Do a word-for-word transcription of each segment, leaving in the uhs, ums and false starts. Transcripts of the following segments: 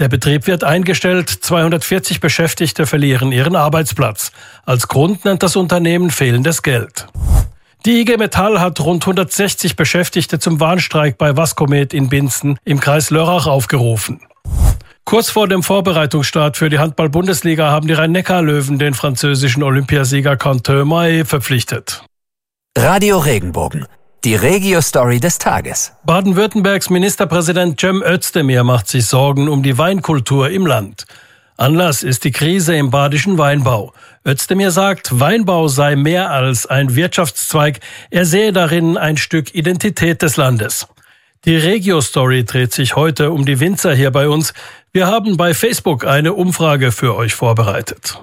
Der Betrieb wird eingestellt, zweihundertvierzig Beschäftigte verlieren ihren Arbeitsplatz. Als Grund nennt das Unternehmen fehlendes Geld. Die I G Metall hat rund hundertsechzig Beschäftigte zum Warnstreik bei Wascomed in Binzen im Kreis Lörrach aufgerufen. Kurz vor dem Vorbereitungsstart für die Handball-Bundesliga haben die Rhein-Neckar-Löwen den französischen Olympiasieger Quentin Mahé verpflichtet. Radio Regenbogen, die Regio-Story des Tages. Baden-Württembergs Ministerpräsident Cem Özdemir macht sich Sorgen um die Weinkultur im Land. Anlass ist die Krise im badischen Weinbau. Özdemir sagt, Weinbau sei mehr als ein Wirtschaftszweig, er sehe darin ein Stück Identität des Landes. Die Regio-Story dreht sich heute um die Winzer hier bei uns. Wir haben bei Facebook eine Umfrage für euch vorbereitet.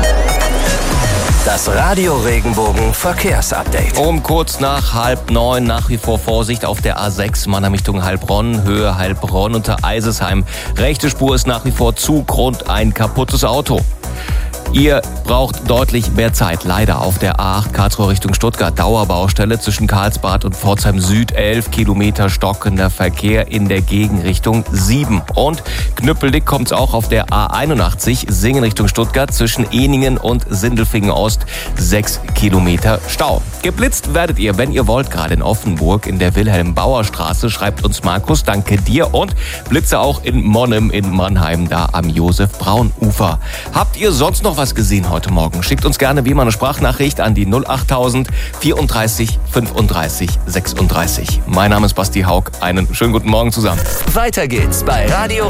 Das Radio Regenbogen Verkehrsupdate. Um kurz nach halb neun nach wie vor Vorsicht auf der A sechs Mannheim Richtung Heilbronn, Höhe Heilbronn unter Eisesheim. Rechte Spur ist nach wie vor zu, Grund ein kaputtes Auto. Ihr braucht deutlich mehr Zeit, leider, auf der A acht Karlsruhe Richtung Stuttgart. Dauerbaustelle zwischen Karlsbad und Pforzheim Süd, elf Kilometer stockender Verkehr in der Gegenrichtung sieben. Und knüppeldick kommt's auch auf der A einundachtzig Singen Richtung Stuttgart zwischen Ehningen und Sindelfingen Ost, sechs Kilometer Stau. Geblitzt werdet ihr, wenn ihr wollt, gerade in Offenburg in der Wilhelm-Bauer-Straße, schreibt uns Markus, danke dir. Und Blitze auch in Monnem in Mannheim, da am Josef-Braun-Ufer. Habt ihr sonst noch was gesehen heute Morgen? Schickt uns gerne wie immer eine Sprachnachricht an die null achttausend vierunddreißig fünfunddreißig sechsunddreißig. Mein Name ist Basti Haug. Einen schönen guten Morgen zusammen. Weiter geht's bei Radio